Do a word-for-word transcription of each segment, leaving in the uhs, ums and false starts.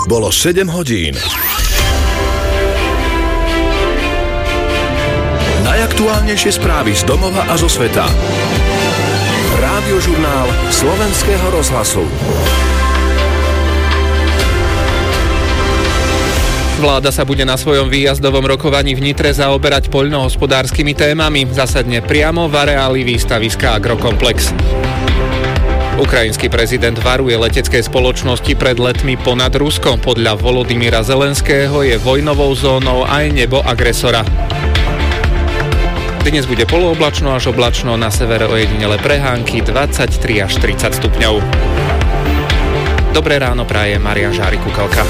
Bolo sedem hodín. Najaktuálnejšie správy z domova a zo sveta. Rádiožurnál Slovenského rozhlasu. Vláda sa bude na svojom výjazdovom rokovaní v Nitre zaoberať poľnohospodárskymi témami. Zasadne priamo v areáli výstaviska Agrokomplex. Ukrajinský prezident varuje letecké spoločnosti pred letmi ponad Ruskom. Podľa Volodymyra Zelenského je vojnovou zónou aj nebo agresora. Dnes bude polooblačno až oblačno, na severe ojedinele prehánky dvadsaťtri až tridsať stupňov. Dobré ráno praje Marián Žárik-Kukalka.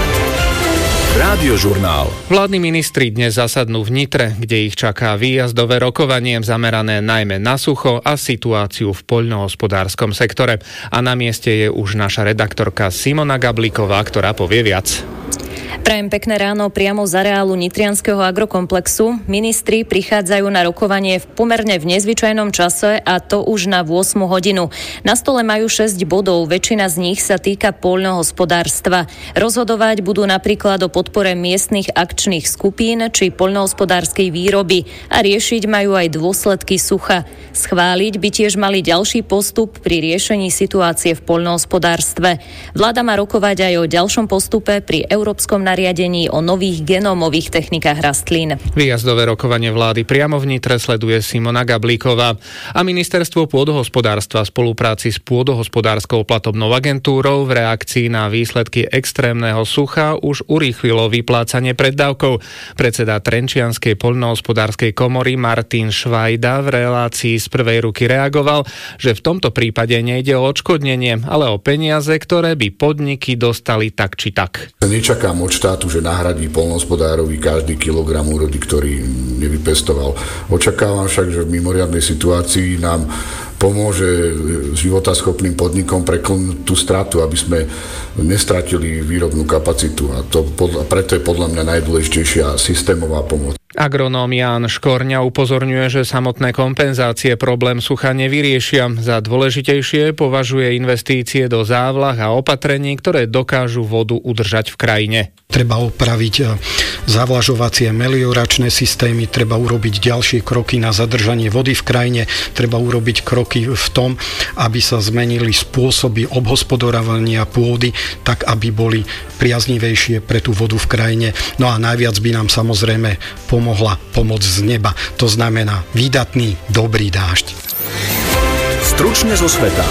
Rádiožurnál. Vládni ministri dnes zasadnú v Nitre, kde ich čaká výjazdové rokovanie zamerané najmä na sucho a situáciu v poľnohospodárskom sektore. A na mieste je už naša redaktorka Simona Gablíková, ktorá povie viac. Prajem pekné ráno priamo z areálu Nitrianskeho agrokomplexu. Ministri prichádzajú na rokovanie v pomerne v nezvyčajnom čase, a to už na ôsmu hodinu. Na stole majú šesť bodov, väčšina z nich sa týka poľnohospodárstva. Rozhodovať budú napríklad o podpore miestnych akčných skupín či poľnohospodárskej výroby a riešiť majú aj dôsledky sucha. Schváliť by tiež mali ďalší postup pri riešení situácie v poľnohospodárstve. Vláda má rokovať aj o ďalšom postupe pri európskom nariadení o nových genómových technikách rastlín. Výjazdové rokovanie vlády priamo v Nitre sleduje Simona Gablíková. A ministerstvo pôdohospodárstva v spolupráci s pôdohospodárskou platobnou agentúrou v reakcii na výsledky extrémneho sucha už urýchlilo vyplácanie preddávkov. Predseda Trenčianskej poľnohospodárskej komory Martin Švajda v relácii z prvej ruky reagoval, že v tomto prípade nejde o odškodnenie, ale o peniaze, ktoré by podniky dostali tak či tak. Nečakám od štátu, že nahradí poľnohospodárovi každý kilogram úrody, ktorý nevypestoval. Očakávam však, že v mimoriadnej situácii nám pomôže životaschopným podnikom preklnúť tú stratu, aby sme nestratili výrobnú kapacitu. A to podľa, preto je podľa mňa najdôležitejšia systémová pomoc. Agronóm Ján Škorňa upozorňuje, že samotné kompenzácie problém sucha nevyriešia. Za dôležitejšie považuje investície do závlah a opatrení, ktoré dokážu vodu udržať v krajine. Treba opraviť zavlažovacie melioračné systémy, treba urobiť ďalšie kroky na zadržanie vody v krajine, treba urobiť kroky v tom, aby sa zmenili spôsoby obhospodarovania pôdy, tak aby boli priaznivejšie pre tú vodu v krajine. No a najviac by nám samozrejme pomohla pomoc z neba. To znamená výdatný, dobrý dážď. Stručne zo sveta.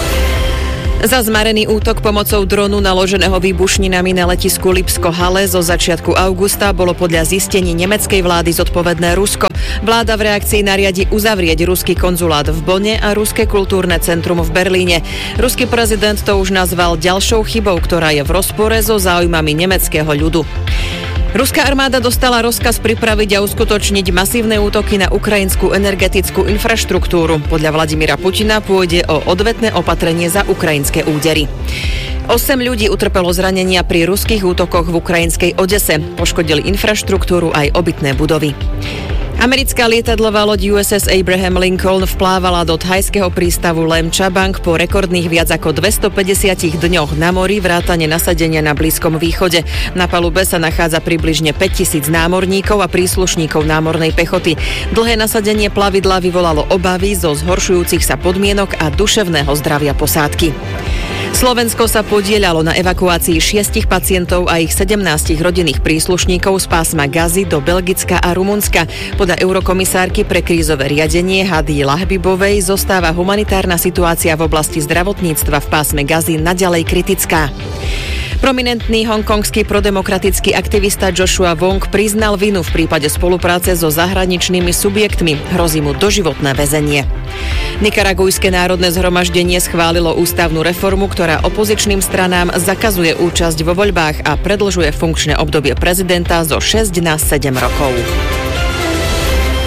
Za zmarený útok pomocou dronu naloženého výbušninami na letisku Lipsko-Halle zo začiatku augusta bolo podľa zistení nemeckej vlády zodpovedné Rusko. Vláda v reakcii nariadi uzavrieť ruský konzulát v Bonne a ruské kultúrne centrum v Berlíne. Ruský prezident to už nazval ďalšou chybou, ktorá je v rozpore so záujmami nemeckého ľudu. Ruská armáda dostala rozkaz pripraviť a uskutočniť masívne útoky na ukrajinskú energetickú infraštruktúru. Podľa Vladimíra Putina pôjde o odvetné opatrenie za ukrajinské údery. Osem ľudí utrpelo zranenia pri ruských útokoch v ukrajinskej Odese. Poškodili infraštruktúru aj obytné budovy. Americká lietadlová loď ú es es Abraham Lincoln vplávala do thajského prístavu Lem Chabang po rekordných viac ako dvestopäťdesiat dňoch na mori vrátane nasadenia na Blízkom východe. Na palube sa nachádza približne päťtisíc námorníkov a príslušníkov námornej pechoty. Dlhé nasadenie plavidla vyvolalo obavy zo zhoršujúcich sa podmienok a duševného zdravia posádky. Slovensko sa podieľalo na evakuácii šiestich pacientov a ich sedemnástich rodinných príslušníkov z pásma Gazy do Belgicka a Rumunska. Podľa eurokomisárky pre krízové riadenie Hady Lahbibovej zostáva humanitárna situácia v oblasti zdravotníctva v pásme Gazy naďalej kritická. Prominentný hongkongský prodemokratický aktivista Joshua Wong priznal vinu v prípade spolupráce so zahraničnými subjektmi. Hrozí mu doživotné väzenie. Nikaragujské národné zhromaždenie schválilo ústavnú reformu, ktorá opozičným stranám zakazuje účasť vo voľbách a predĺžuje funkčné obdobie prezidenta zo šesť na sedem rokov.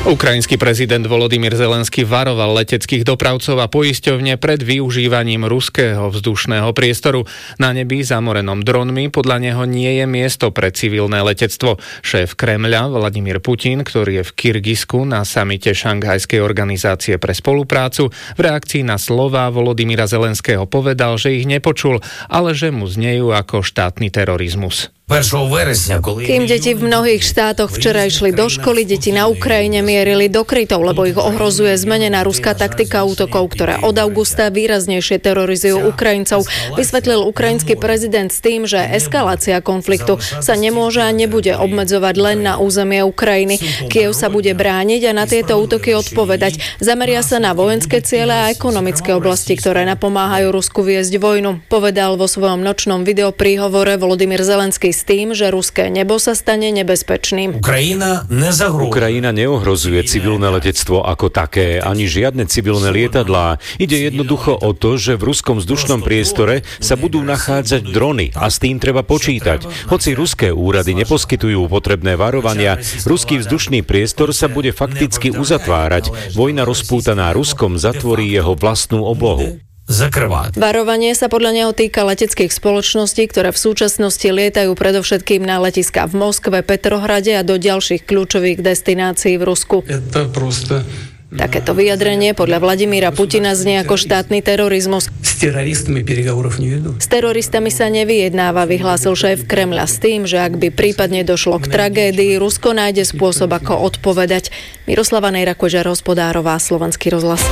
Ukrajinský prezident Volodymyr Zelenský varoval leteckých dopravcov a poisťovne pred využívaním ruského vzdušného priestoru. Na nebi zamorenom dronmi podľa neho nie je miesto pre civilné letectvo. Šéf Kremľa Vladimír Putin, ktorý je v Kyrgyzsku na samite Šanghajskej organizácie pre spoluprácu, v reakcii na slová Volodymyra Zelenského povedal, že ich nepočul, ale že mu znejú ako štátny terorizmus. Kým deti v mnohých štátoch včera išli do školy, deti na Ukrajine mierili do krytov, lebo ich ohrozuje zmenená ruská taktika útokov, ktoré od augusta výraznejšie terorizujú Ukrajincov. Vysvetlil ukrajinský prezident s tým, že eskalácia konfliktu sa nemôže a nebude obmedzovať len na územie Ukrajiny. Kyjev sa bude brániť a na tieto útoky odpovedať. Zameria sa na vojenské ciele a ekonomické oblasti, ktoré napomáhajú Rusku viesť vojnu, povedal vo svojom nočnom videopríhovore Volodymyr Zelenský s tým, že ruské nebo sa stane nebezpečným. Ukrajina neohrozuje civilné letectvo ako také, ani žiadne civilné lietadlá. Ide jednoducho o to, že v ruskom vzdušnom priestore sa budú nachádzať drony a s tým treba počítať. Hoci ruské úrady neposkytujú potrebné varovania, ruský vzdušný priestor sa bude fakticky uzatvárať. Vojna rozpútaná Ruskom zatvorí jeho vlastnú oblohu. Zakrvať. Varovanie sa podľa neho týka leteckých spoločností, ktoré v súčasnosti lietajú predovšetkým na letiská v Moskve, Petrohrade a do ďalších kľúčových destinácií v Rusku. Proste... Takéto vyjadrenie podľa Vladimíra Putina znie ako štátny terorizmus. S teroristami переговоров не ведú. S teroristami sa nevyjednáva, vyhlásil šéf Kremľa s tým, že ak by prípadne došlo k tragédii, Rusko nájde spôsob, ako odpovedať. Miroslava Nejrakožar, Hospodárová, Slovenský rozhlas.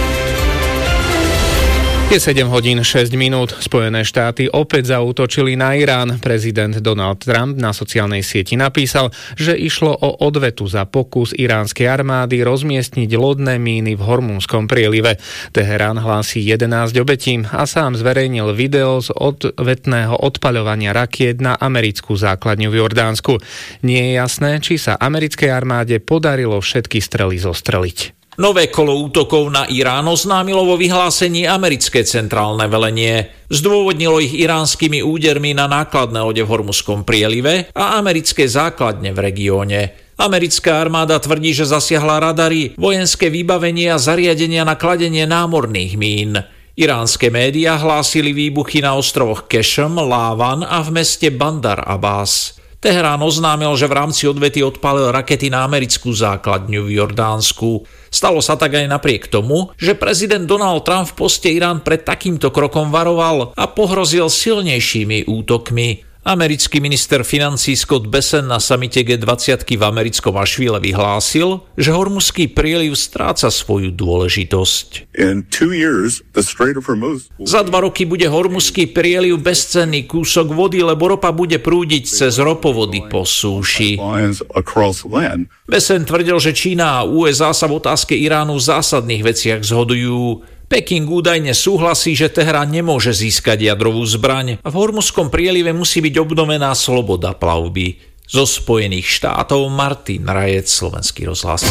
Je sedem hodín šesť minút. Spojené štáty opäť zaútočili na Irán. Prezident Donald Trump na sociálnej sieti napísal, že išlo o odvetu za pokus iránskej armády rozmiestniť lodné míny v Hormúnskom prielive. Teherán hlási jedenásť obetí a sám zverejnil video z odvetného odpaľovania rakiet na americkú základňu v Jordánsku. Nie je jasné, či sa americkej armáde podarilo všetky strely zostreliť. Nové kolo útokov na Irán oznámilo vo vyhlásení americké centrálne velenie. Zdôvodnilo ich iránskymi údermi na nákladné lode v Hormuzskom prielive a americké základne v regióne. Americká armáda tvrdí, že zasiahla radary, vojenské vybavenie a zariadenia na kladenie námorných mín. Iránske médiá hlásili výbuchy na ostrovoch Kešm, Lávan a v meste Bandar Abbas. Teherán oznámil, že v rámci odvety odpálil rakety na americkú základňu v Jordánsku. Stalo sa tak aj napriek tomu, že prezident Donald Trump v poste Irán pred takýmto krokom varoval a pohrozil silnejšími útokmi. Americký minister financií Scott Bessent na samite gé dvadsať v americkom Asheville vyhlásil, že Hormuzský prieliv stráca svoju dôležitosť. Years, Hormuz... Za dva roky bude Hormuzský prieliv bezcenný kúsok vody, lebo ropa bude prúdiť cez ropovody po súši. Bessent tvrdil, že Čína a ú es á sa v otázke Iránu v zásadných veciach zhodujú. Peking údajne súhlasí, že Teherán nemôže získať jadrovú zbraň a v Hormuzskom prielive musí byť obnovená sloboda plavby. Zo Spojených štátov Martin Rajec, Slovenský rozhlas.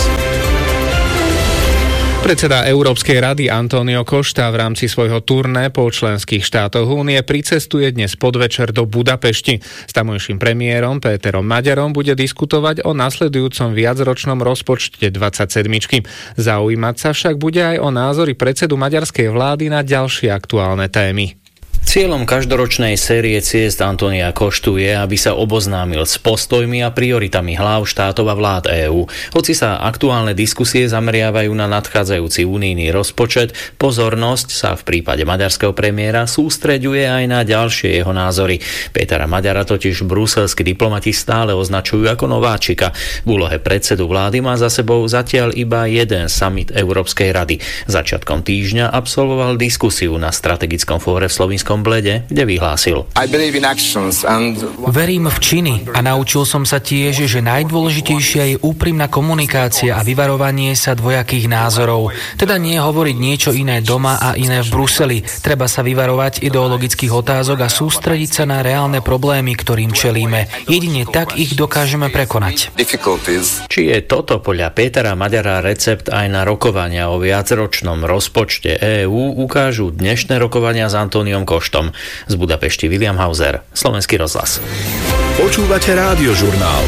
Predseda Európskej rady António Costa v rámci svojho turné po členských štátoch únie pricestuje dnes podvečer do Budapešti. S tamojším premiérom Péterom Maďarom bude diskutovať o nasledujúcom viacročnom rozpočte dvadsaťsedmičky. Zaujímať sa však bude aj o názory predsedu maďarskej vlády na ďalšie aktuálne témy. Cieľom každoročnej série ciest Antónia Costu je, aby sa oboznámil s postojmi a prioritami hlav štátov a vlád EÚ. Hoci sa aktuálne diskusie zameriavajú na nadchádzajúci unijný rozpočet, pozornosť sa v prípade maďarského premiéra sústreďuje aj na ďalšie jeho názory. Pétera Maďara totiž bruselskí diplomati stále označujú ako nováčika. V úlohe predsedu vlády má za sebou zatiaľ iba jeden summit Európskej rady. Začiatkom týždňa absolvoval diskusiu na strategickom fóre v Slovinskom Blede, kde vyhlásil: Verím v činy a naučil som sa tiež, že najdôležitejšia je úprimná komunikácia a vyvarovanie sa dvojakých názorov. Teda nie hovoriť niečo iné doma a iné v Bruseli. Treba sa vyvarovať ideologických otázok a sústrediť sa na reálne problémy, ktorým čelíme. Jedine tak ich dokážeme prekonať. Či je toto podľa Pétera Maďara recept aj na rokovania o viacročnom rozpočte EÚ, ukážu dnešné rokovania s Antóniom Koštom. Z Budapešti William Hauser, Slovenský rozhlas. Počúvate Rádiožurnál.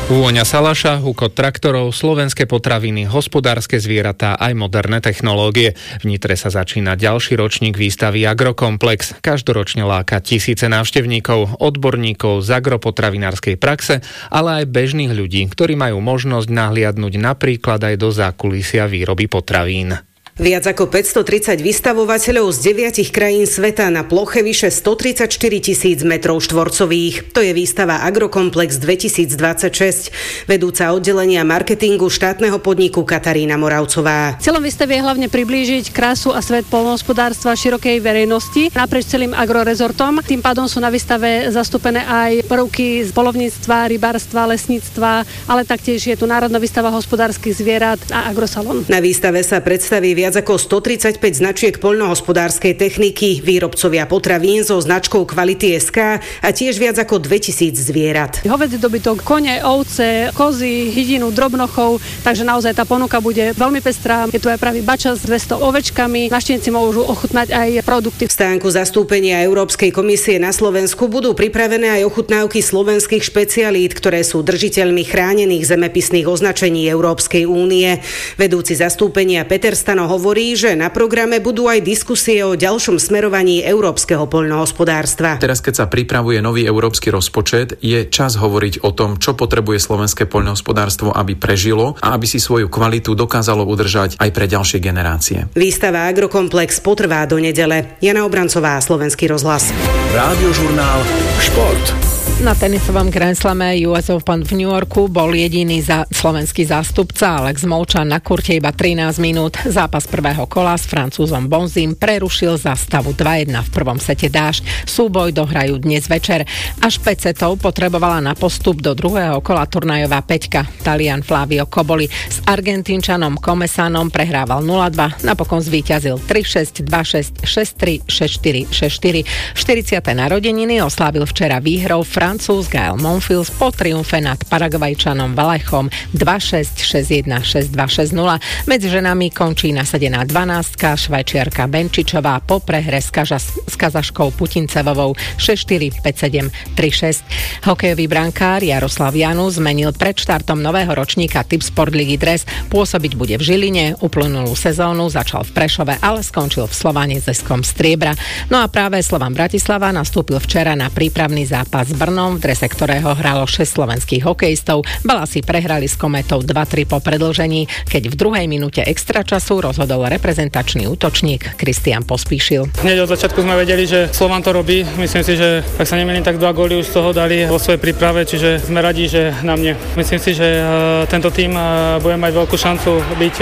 Vôňa salaša, hukot traktorov, slovenské potraviny, hospodárske zvieratá aj moderné technológie. V Nitre sa začína ďalší ročník výstavy Agrokomplex. Každoročne láka tisíce návštevníkov, odborníkov z agropotravinárskej praxe, ale aj bežných ľudí, ktorí majú možnosť nahliadnúť napríklad aj do zákulisia výroby potravín. Viac ako päťstotridsať vystavovateľov z deviatich krajín sveta na ploche vyše stotridsaťštyri tisíc metrov štvorcových. To je výstava Agrokomplex dvetisícdvadsaťšesť. Vedúca oddelenia marketingu štátneho podniku Katarína Moravcová. Cieľom výstavy je hlavne priblížiť krásu a svet poľnohospodárstva širokej verejnosti naprieč celým agrorezortom. Tým pádom sú na výstave zastúpené aj prvky z poľovníctva, rybárstva, lesníctva, ale taktiež je tu Národná výstava hospodárskych zvierat a agrosalón. Na výstave sa predstaví viac ako stotridsaťpäť značiek poľnohospodárskej techniky, výrobcovia potravín so značkou Kvality es ká a tiež viac ako dvetisíc zvierat. Hovädzí dobytok, kone, ovce, kozy, hydinu, drobnochov, takže naozaj tá ponuka bude veľmi pestrá. Je tu aj pravý bača s dvesto ovečkami. Návštevníci môžu ochutnať aj produkty. V stánku zastúpenia Európskej komisie na Slovensku budú pripravené aj ochutnávky slovenských špecialít, ktoré sú držiteľmi chránených zemepisných označení Európskej únie. Vedúci zastúpenia Peter Stano hovorí, že na programe budú aj diskusie o ďalšom smerovaní európskeho poľnohospodárstva. Teraz, keď sa pripravuje nový európsky rozpočet, je čas hovoriť o tom, čo potrebuje slovenské poľnohospodárstvo, aby prežilo a aby si svoju kvalitu dokázalo udržať aj pre ďalšie generácie. Výstava Agrokomplex potrvá do nedele. Jana Obrancová, Slovenský rozhlas. Rádiožurnál Šport. Na tenisovom Grand Slame ú es Open v New Yorku bol jediný za slovenský zástupca Alex Molčan na kurte iba trinásť minút. Zápas prvého kola s Francúzom Bonzim prerušil za stavu dva jedna v prvom sete dážď. Súboj dohrajú dnes večer. Až päť setov potrebovala na postup do druhého kola turnajová peťka. Talian Flavio Koboli s Argentínčanom Comesanom prehrával nula dva. Napokon zvíťazil tri šesť, dva šesť, šesť tri, šesť štyri, šesť štyri. štyridsiate narodeniny oslávil včera výhrou Francúz Gael Monfils po triumfe nad Paraguajčanom Valechom dva šesť, šesť jeden, šesť dva, šesť nula. Medzi ženami končí nasadená dvanástka Švajčiarka Benčičová po prehre s, Kažas, s Kazaškou Putincevovou šesť štyri, päť sedem, tri šesť. Hokejový brankár Jaroslav Janus zmenil pred štartom nového ročníka Typ Sport Ligy dres. Pôsobiť bude v Žiline, uplynulú sezónu začal v Prešove, ale skončil v Slovane s ziskom striebra. No a práve Slovan Bratislava nastúpil včera na prípravný zápas s Brnom, v drese ktorého hralo šesť slovenských hokejistov. Balasi prehrali s Kometou dva tri po predĺžení, keď v druhej minúte extračasu rozhodol reprezentačný útočník Kristián Pospíšil. Hneď od začiatku sme vedeli, že Slovan to robí. Myslím si, že ak sa nemýlim, tak dva góly už z toho dali vo svojej príprave, čiže sme radi, že na mne. Myslím si, že tento tím bude mať veľkú šancu byť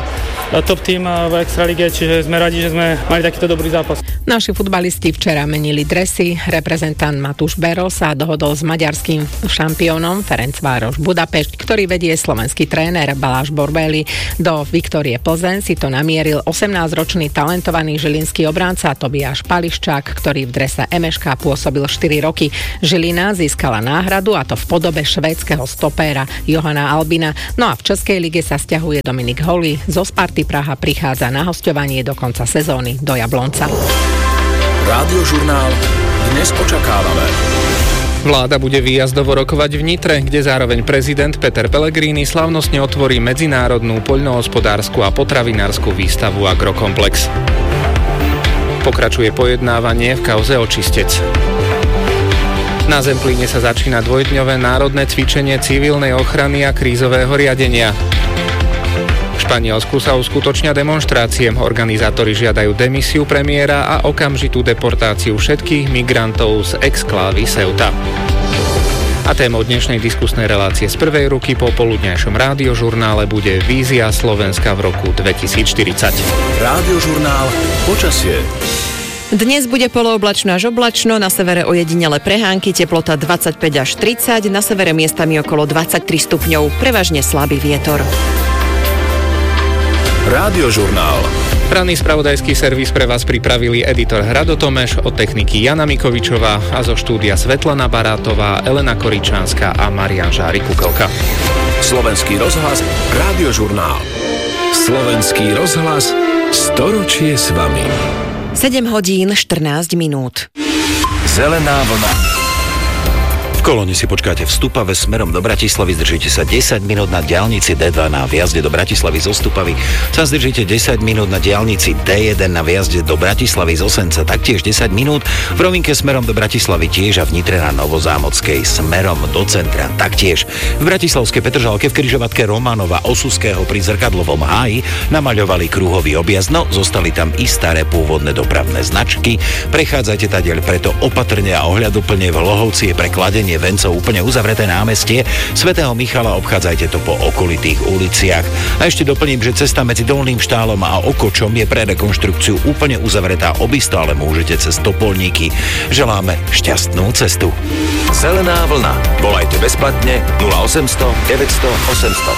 top tím v Extralíge, čiže sme radi, že sme mali takýto dobrý zápas. Naši futbalisti včera menili dresy. Reprezentant Matúš Bero sa dohodol s maďarským šampiónom Ferencvároš Budapešť, ktorý vedie slovenský tréner Baláš Borbély. Do Viktórie Plzeň si to namieril osemnásťročný talentovaný žilinský obránca Tobiáš Pališčák, ktorý v drese em eš ká pôsobil štyri roky. Žilina získala náhradu, a to v podobe švédskeho stopéra Johana Albina. No a v Českej lige sa sťahuje Dominik Holý. Zo Sparty Praha prichádza na hosťovanie do konca sezóny do Jablonca. Rádiožurnál dnes očakávame. Vláda bude výjazdovo rokovať v Nitre, kde zároveň prezident Peter Pellegrini slávnostne otvorí medzinárodnú poľnohospodársku a potravinárskú výstavu Agrokomplex. Pokračuje pojednávanie v kauze Očistec. Na Zemplíne sa začína dvojdňové národné cvičenie civilnej ochrany a krízového riadenia. V Španielsku sa uskutočnia demonštrácie. Organizátori žiadajú demisiu premiéra a okamžitú deportáciu všetkých migrantov z exklávy Ceuta. A témou dnešnej diskusnej relácie z prvej ruky po poludňajšom rádiožurnále bude vízia Slovenska v roku dvetisícštyridsať. Rádiožurnál počasie. Dnes bude polooblačno až oblačno, na severe ojedinele prehánky, teplota dvadsaťpäť až tridsať, na severe miestami okolo dvadsaťtri stupňov, prevažne slabý vietor. Rádiožurnál. Ranný spravodajský servis pre vás pripravili editor Hrado Tomeš, od techniky Jana Mikovičová a zo štúdia Svetlana Barátová, Elena Koričánska a Marián Žárik-Kukelka. Slovenský rozhlas, Rádiožurnál. Slovenský rozhlas, storočie s vami. sedem hodín štrnásť minút. Zelená vlna. V kolóne si počkáte v Stupave smerom do Bratislavy, zdržíte sa desať minút na diaľnici dé dva na viazde do Bratislavy zo Stupavy, sa zdržíte desať minút na diaľnici dé jeden na viazde do Bratislavy z Osenca, taktiež desať minút, v rovinke smerom do Bratislavy tiež a v Nitre na Novozámodskej smerom do centra taktiež. V bratislavskej Petržalke v križovatke Romanova Osuského pri Zrkadlovom háji namaľovali kruhový objazd, no zostali tam i staré pôvodné dopravné značky. Prechádzajte tadiaľ preto opatrne a ohľaduplne, v Lohovci je pre kladenie vencov úplne uzavreté námestie svätého Michala, obchádzajte to po okolitých uliciach. A ešte doplním, že cesta medzi Dolným Štálom a Okočom je pre rekonštrukciu úplne uzavretá, obisto ale môžete cez Topolníky. Želáme šťastnú cestu. Zelená vlna. Volajte bezplatne nula osemsto deväťsto osemsto.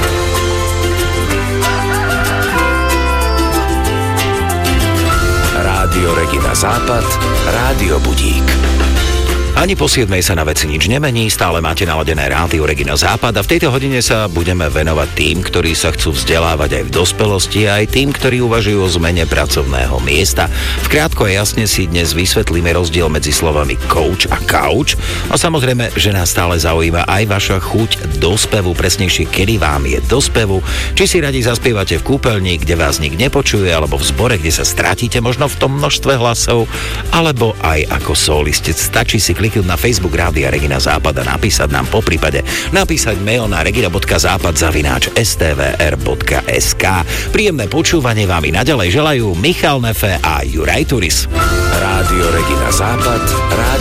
Rádio Regina Západ, Rádio Budík. Ani po siedmej sa na veci nič nemení, stále máte naladené Rádio Regina Západ a v tejto hodine sa budeme venovať tým, ktorí sa chcú vzdelávať aj v dospelosti, a aj tým, ktorí uvažujú o zmene pracovného miesta. V krátko a jasne si dnes vysvetlíme rozdiel medzi slovami coach a couch a samozrejme, že nás stále zaujíma aj vaša chuť do spevu, presnejšie, kedy vám je do spevu, či si radi zaspievate v kúpeľni, kde vás nik nepočuje, alebo v zbore, kde sa stratíte možno v tom množstve hlasov, alebo aj ako solistec. Stačí si kliknúť na Facebook Rádia Regina Západ a napísať nám, poprípade napísať mail na regina bodka západ zavináč es té vé er bodka es ká. Príjemné počúvanie vám i naďalej želajú Michal Nefe a Juraj Turis. Rádio Regina Západ, Rádio